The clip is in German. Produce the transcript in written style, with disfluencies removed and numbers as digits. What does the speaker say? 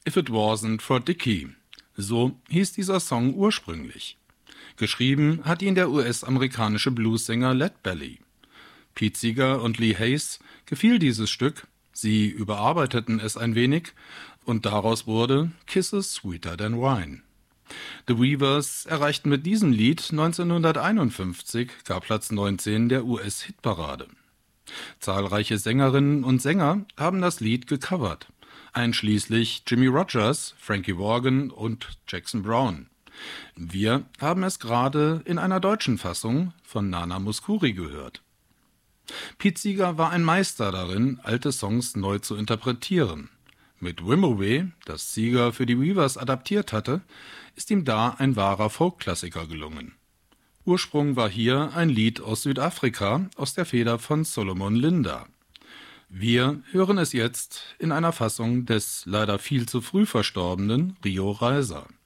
If It Wasn't for Dickie. So hieß dieser Song ursprünglich. Geschrieben hat ihn der US-amerikanische Bluessänger Lead Belly. Pete Seeger und Lee Hayes gefiel dieses Stück, sie überarbeiteten es ein wenig und daraus wurde Kisses Sweeter Than Wine. The Weavers erreichten mit diesem Lied 1951 gar Platz 19 der US-Hitparade. Zahlreiche Sängerinnen und Sänger haben das Lied gecovert, einschließlich Jimmy Rogers, Frankie Vaughan und Jackson Browne. Wir haben es gerade in einer deutschen Fassung von Nana Mouskouri gehört. Pete Seeger war ein Meister darin, alte Songs neu zu interpretieren. Mit Wimoweh, das Seeger für die Weavers adaptiert hatte, ist ihm da ein wahrer Folkklassiker gelungen. Ursprung war hier ein Lied aus Südafrika aus der Feder von Solomon Linda. Wir hören es jetzt in einer Fassung des leider viel zu früh verstorbenen Rio Reiser.